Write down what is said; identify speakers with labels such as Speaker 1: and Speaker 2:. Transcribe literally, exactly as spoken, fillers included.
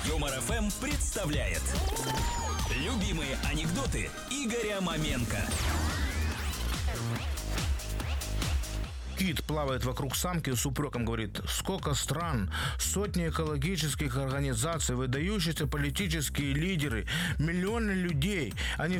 Speaker 1: Юмор эф эм представляет любимые анекдоты Игоря Маменко.
Speaker 2: Кит плавает вокруг самки с упреком, говорит: сколько стран, сотни экологических организаций, выдающиеся политические лидеры, миллионы людей. Они